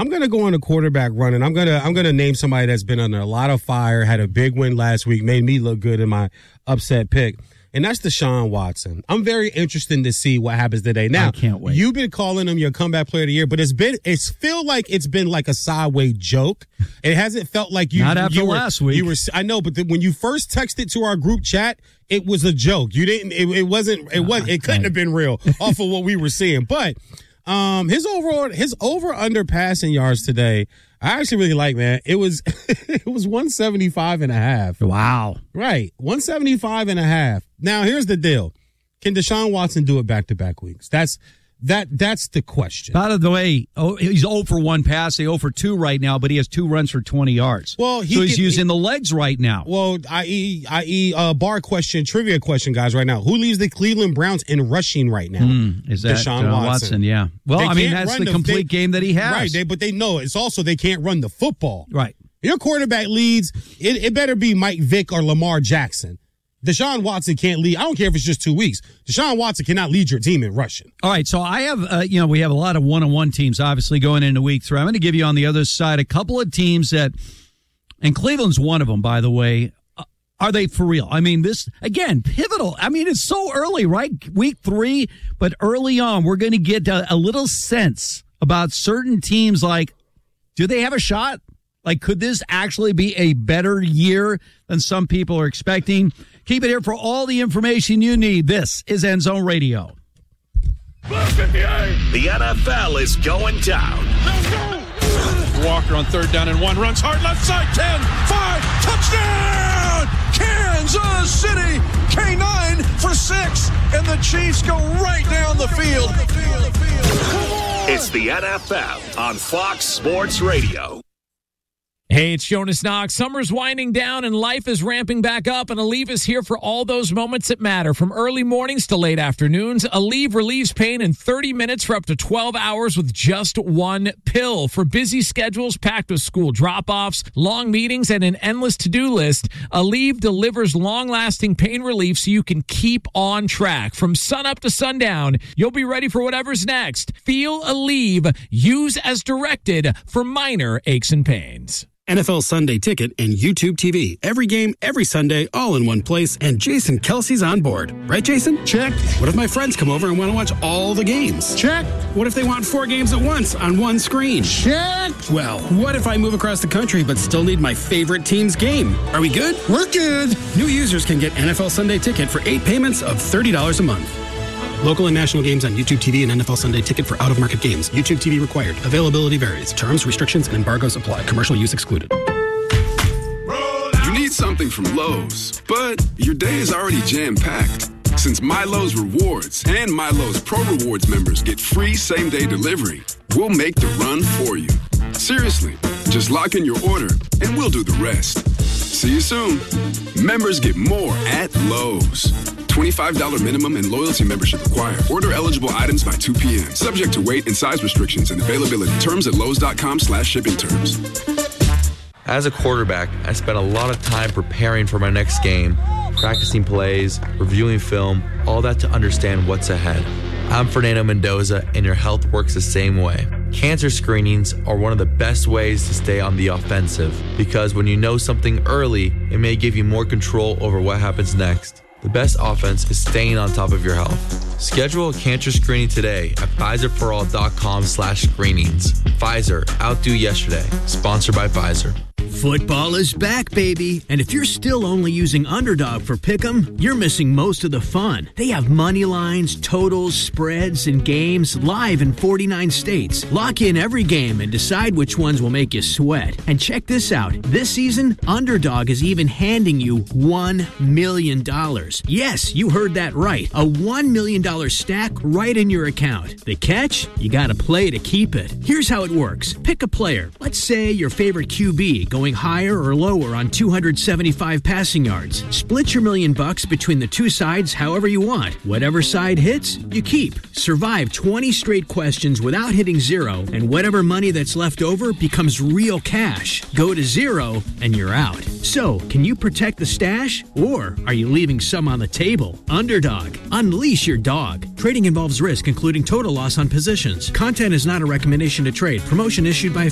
I'm going to go on a quarterback run, and I'm gonna name somebody that's been under a lot of fire, had a big win last week, made me look good in my upset pick. And that's Deshaun Watson. I'm very interested to see what happens today. Now, I can't wait. You've been calling him your comeback player of the year, but it's feel like it's been like a sideways joke. It hasn't felt like you. Not after last week. I know, but when you first texted to our group chat, it was a joke. You didn't. It wasn't. It couldn't have been real off of what we were seeing. But his over under passing yards today, I actually really like, man. It was 175.5. Wow. Right. 175.5. Now, here's the deal. Can Deshaun Watson do it back-to-back weeks? That's the question. By the way, he's 0 for 1 pass, 0 for 2 right now, but he has 2 runs for 20 yards. Well, he's using the legs right now. Well, i.e. Trivia question, guys, right now. Who leads the Cleveland Browns in rushing right now? Is that Deshaun Watson? Yeah. Well, that's the complete game that he has. Right, but they know it's also they can't run the football. Right. Your quarterback leads, it better be Mike Vick or Lamar Jackson. Deshaun Watson can't lead. I don't care if it's just 2 weeks. Deshaun Watson cannot lead your team in rushing. All right, so I have, we have a lot of one-on-one teams, obviously, going into week 3. I'm going to give you on the other side a couple of teams that, and Cleveland's one of them, by the way. Are they for real? I mean, this, again, pivotal. I mean, it's so early, right? Week 3, but early on, we're going to get a little sense about certain teams, like, do they have a shot? Like, could this actually be a better year than some people are expecting? Keep it here for all the information you need. This is End Zone Radio. The NFL is going down. Walker on 3rd down and 1. Runs hard left side. 10, 5, touchdown! Kansas City. K9 for 6. And the Chiefs go right down the field. It's the NFL on Fox Sports Radio. Hey, it's Jonas Knox. Summer's winding down and life is ramping back up, and Aleve is here for all those moments that matter. From early mornings to late afternoons, Aleve relieves pain in 30 minutes for up to 12 hours with just one pill. For busy schedules packed with school drop-offs, long meetings, and an endless to-do list, Aleve delivers long-lasting pain relief so you can keep on track. From sunup to sundown, you'll be ready for whatever's next. Feel Aleve. Use as directed for minor aches and pains. NFL Sunday Ticket and YouTube TV. Every game, every Sunday, all in one place. And Jason Kelsey's on board. Right, Jason? Check. What if my friends come over and want to watch all the games? Check. What if they want 4 games at once on one screen? Check. Well, what if I move across the country but still need my favorite team's game? Are we good? We're good. New users can get NFL Sunday Ticket for 8 payments of $30 a month. Local and national games on YouTube TV and NFL Sunday Ticket for out-of-market games. YouTube TV required. Availability varies. Terms, restrictions, and embargoes apply. Commercial use excluded. You need something from Lowe's, but your day is already jam-packed. Since MyLowe's Rewards and MyLowe's Pro Rewards members get free same-day delivery, we'll make the run for you. Seriously, just lock in your order, and we'll do the rest. See you soon. Members get more at Lowe's. $25 minimum and loyalty membership required. Order eligible items by 2 p.m. Subject to weight and size restrictions and availability. Terms at Lowe's.com/shipping terms. As a quarterback, I spent a lot of time preparing for my next game, practicing plays, reviewing film, all that to understand what's ahead. I'm Fernando Mendoza, and your health works the same way. Cancer screenings are one of the best ways to stay on the offensive, because when you know something early, it may give you more control over what happens next. The best offense is staying on top of your health. Schedule a cancer screening today at Pfizerforall.com/screenings. Pfizer, outdo yesterday. Sponsored by Pfizer. Football is back, baby. And if you're still only using Underdog for Pick'em, you're missing most of the fun. They have money lines, totals, spreads, and games live in 49 states. Lock in every game and decide which ones will make you sweat. And check this out. This season, Underdog is even handing you $1 million. Yes, you heard that right. A $1 million stack right in your account. The catch? You gotta play to keep it. Here's how it works. Pick a player. Let's say your favorite QB going higher or lower on 275 passing yards. Split your $1 million between the two sides however you want. Whatever side hits, you keep. Survive 20 straight questions without hitting zero, and whatever money that's left over becomes real cash. Go to zero, and you're out. So, can you protect the stash, or are you leaving some on the table? Underdog. Unleash your dog. Trading involves risk, including total loss on positions. Content is not a recommendation to trade. Promotion issued by